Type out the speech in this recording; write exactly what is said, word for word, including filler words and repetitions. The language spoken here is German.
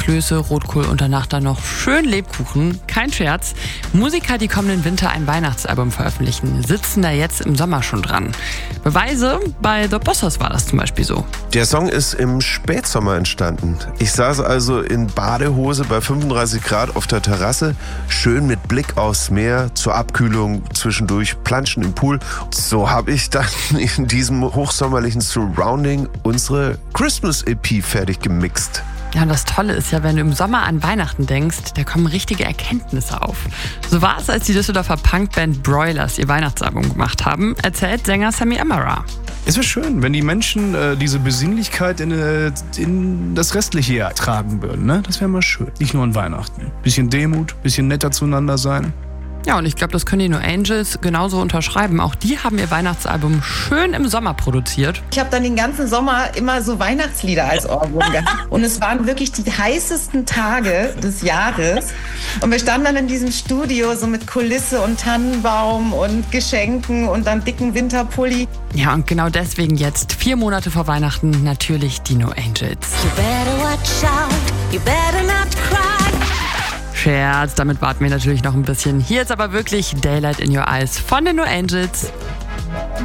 Klöße, Rotkohl und danach dann noch schön Lebkuchen. Kein Scherz. Musiker, die kommenden Winter ein Weihnachtsalbum veröffentlichen, sitzen da jetzt im Sommer schon dran. Beweise, bei The Bossers war das zum Beispiel so. Der Song ist im Spätsommer entstanden. Ich saß also in Badehose bei fünfunddreißig Grad auf der Terrasse, schön mit Blick aufs Meer, zur Abkühlung zwischendurch planschen im Pool. So habe ich dann in diesem hochsommerlichen Surrounding unsere Christmas-E P fertig gemixt. Ja, und das Tolle ist ja, wenn du im Sommer an Weihnachten denkst, da kommen richtige Erkenntnisse auf. So war es, als die Düsseldorfer Punkband Broilers ihr Weihnachtsalbum gemacht haben, erzählt Sänger Sammy Amara. Es wäre schön, wenn die Menschen äh, diese Besinnlichkeit in, äh, in das restliche Jahr tragen würden. Ne? Das wäre mal schön. Nicht nur an Weihnachten. Bisschen Demut, bisschen netter zueinander sein. Ja, und ich glaube, das können die No Angels genauso unterschreiben. Auch die haben ihr Weihnachtsalbum schön im Sommer produziert. Ich habe dann den ganzen Sommer immer so Weihnachtslieder als Ohrwurm gehabt. Und es waren wirklich die heißesten Tage des Jahres. Und wir standen dann in diesem Studio so mit Kulisse und Tannenbaum und Geschenken und dann dicken Winterpulli. Ja, und genau deswegen jetzt, vier Monate vor Weihnachten, natürlich die No Angels. You better watch out, you better not cry. Scherz, damit warten wir natürlich noch ein bisschen. Hier ist aber wirklich Daylight in Your Eyes von den No Angels.